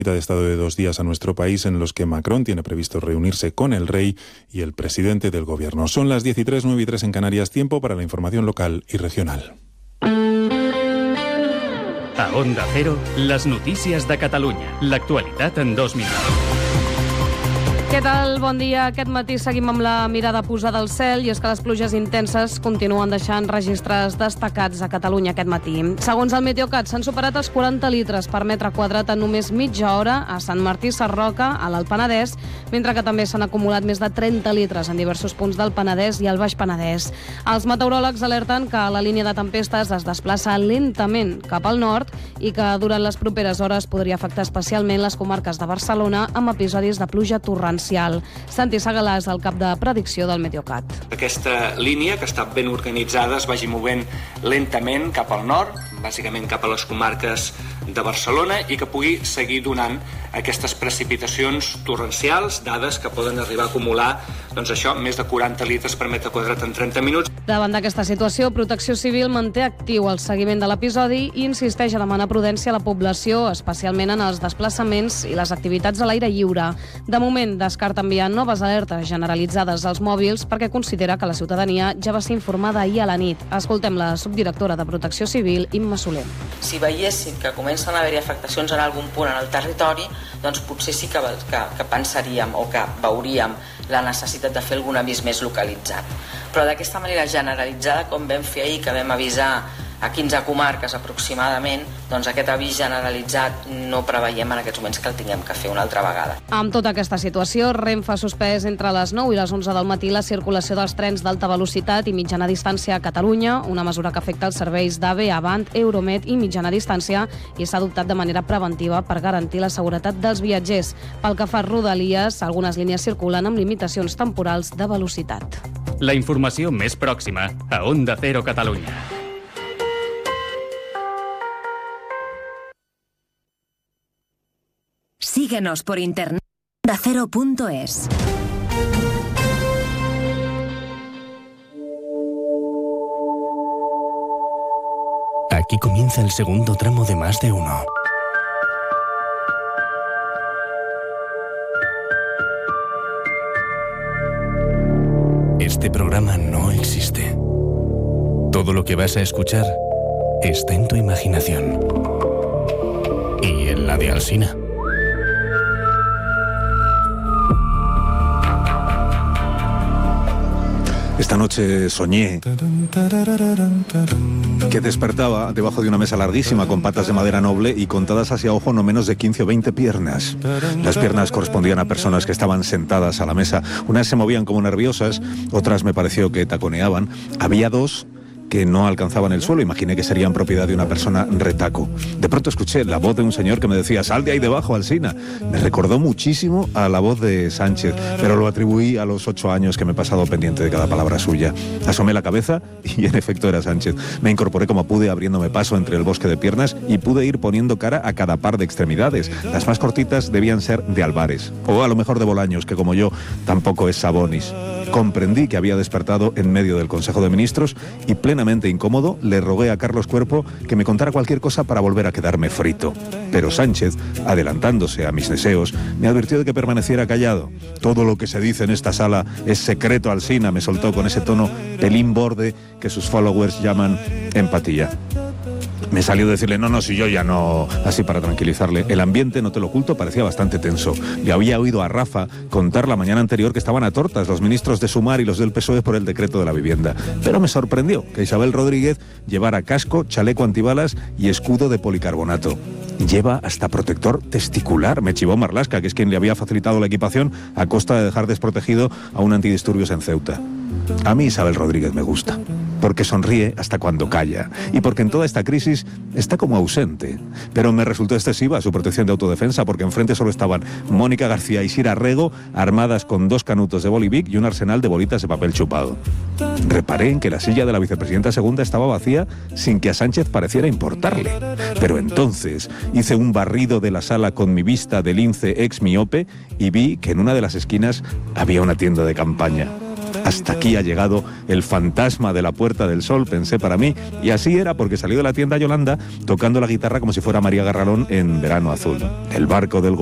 de estado de 2 días a nuestro país en los que Macron tiene previsto reunirse con el rey y el presidente del gobierno. Son las 10:03, 9:03 en Canarias, tiempo para la información local y regional. A Onda Cero, les notícies de Catalunya. L'actualitat en 2 minuts. Què tal? Bon dia. Aquest matí seguim amb la mirada posada al cel i és que les pluges intenses continuen deixant registres destacats a Catalunya aquest matí. Segons el Meteocat, s'han superat els 40 litres per metre quadrat en només mitja hora a Sant Martí Sarroca, a l'Alt Penedès, mentre que també s'han acumulat més de 30 litres en diversos punts del Penedès i el Baix Penedès. Els meteoròlegs alerten que la línia de tempestes es desplaça lentament cap al nord i que durant les properes hores podria afectar especialment les comarques de Barcelona amb episodis de pluja torrencial. Santi Segalà és el cap de predicció del Meteocat. Aquesta línia, que està ben organitzada, es vagi movent lentament cap al nord, bàsicament cap a les comarques de Barcelona, i que pugui seguir donant aquestes precipitacions torrencials, dades que poden arribar a acumular, més de 40 litres per metre quadrat en 30 minuts. Davant d'aquesta situació, Protecció Civil manté actiu el seguiment de l'episodi i insisteix a demanar prudència a la població, especialment en els desplaçaments i les activitats a l'aire lliure. De moment, descarta enviar noves alertes generalitzades als mòbils perquè considera que la ciutadania ja va ser informada ahir a la nit. Escoltem la subdirectora de Protecció Civil, Imma Soler. Si veiéssim que comencen a haver-hi afectacions en algun punt en el territori, doncs potser sí que pensaríem o que veuríem la necessitat de fer algun avís més localitzat. Però d'aquesta manera generalitzada, com vam fer ahir, que vam avisar a 15 comarques aproximadament, doncs aquest avís generalitzat no preveiem en aquests moments que el tinguem que fer una altra vegada. Amb tota aquesta situació, Renfe ha suspès entre les 9 i les 11 del matí la circulació dels trens d'alta velocitat i mitjana distància a Catalunya, una mesura que afecta els serveis d'AVE, Avant, Euromed i mitjana distància i s'ha adoptat de manera preventiva per garantir la seguretat dels viatgers. Pel que fa a Rodalies, algunes línies circulen amb limitacions temporals de velocitat. La informació més pròxima a Onda Cero Catalunya. Síguenos por internet ondacero.es. Aquí comienza el segundo tramo de Más de Uno. Este programa no existe. Todo lo que vas a escuchar está en tu imaginación. Y en la de Alsina. Esta noche soñé que despertaba debajo de una mesa larguísima con patas de madera noble y contadas hacia ojo no menos de 15 o 20 piernas. Las piernas correspondían a personas que estaban sentadas a la mesa. Unas se movían como nerviosas, otras me pareció que taconeaban. Había dos que no alcanzaban el suelo, imaginé que serían propiedad de una persona retaco. De pronto escuché la voz de un señor que me decía: sal de ahí debajo, Alsina. Me recordó muchísimo a la voz de Sánchez, pero lo atribuí a los 8 años que me he pasado pendiente de cada palabra suya. Asomé la cabeza y en efecto era Sánchez. Me incorporé como pude, abriéndome paso entre el bosque de piernas, y pude ir poniendo cara a cada par de extremidades. Las más cortitas debían ser de Álvarez, o a lo mejor de Bolaños, que como yo tampoco es Sabonis. Comprendí que había despertado en medio del Consejo de Ministros y plenamente incómodo le rogué a Carlos Cuerpo que me contara cualquier cosa para volver a quedarme frito. Pero Sánchez, adelantándose a mis deseos, me advirtió de que permaneciera callado. Todo lo que se dice en esta sala es secreto, Alsina, me soltó con ese tono pelín borde que sus followers llaman empatía. Me salió decirle, no, si yo ya no, así para tranquilizarle. El ambiente, no te lo oculto, parecía bastante tenso. Le había oído a Rafa contar la mañana anterior que estaban a tortas los ministros de Sumar y los del PSOE por el decreto de la vivienda. Pero me sorprendió que Isabel Rodríguez llevara casco, chaleco antibalas y escudo de policarbonato. Lleva hasta protector testicular, me chivó Marlaska, que es quien le había facilitado la equipación a costa de dejar desprotegido a un antidisturbios en Ceuta. A mí Isabel Rodríguez me gusta, porque sonríe hasta cuando calla y porque en toda esta crisis está como ausente. Pero me resultó excesiva su protección de autodefensa, porque enfrente solo estaban Mónica García y Sira Rego, armadas con 2 canutos de bolivic y un arsenal de bolitas de papel chupado. Reparé en que la silla de la vicepresidenta segunda estaba vacía sin que a Sánchez pareciera importarle. Pero entonces hice un barrido de la sala con mi vista de lince ex miope y vi que en una de las esquinas había una tienda de campaña. Hasta aquí ha llegado el fantasma de la Puerta del Sol, pensé para mí, y así era, porque salió de la tienda Yolanda tocando la guitarra como si fuera María Garralón en Verano Azul. El barco del